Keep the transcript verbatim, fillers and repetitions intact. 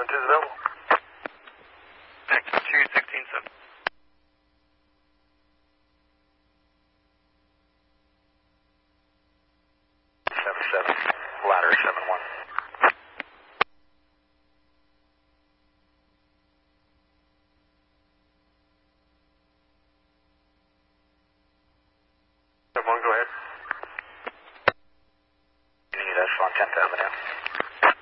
two is available. Next, two sixteen seven. seven seven, ladder seven one. seven one, go ahead. You need Echelon tenth Avenue.